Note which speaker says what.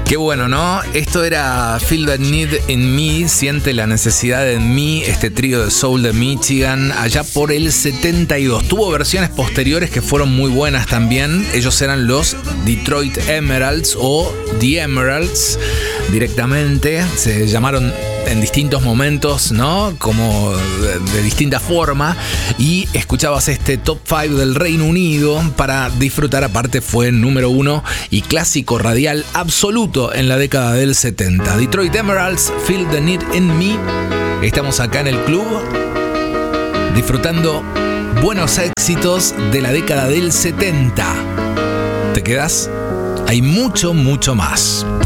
Speaker 1: Qué bueno, ¿no? Esto era Feel the Need in Me, siente la necesidad en mí, este trío de soul de Michigan, allá por el 72. Tuvo versiones posteriores que fueron muy buenas también. Ellos eran los Detroit Emeralds o The Emeralds directamente. Se llamaron en distintos momentos, ¿no? Como de distinta forma. Y escuchabas este Top 5 del Reino Unido para disfrutar. Aparte fue número 1 y clásico radial absoluto en la década del 70. Detroit Emeralds, Feel the Need in Me. Estamos acá en el club disfrutando buenos éxitos de la década del 70. ¿Te quedas? Hay mucho, mucho más.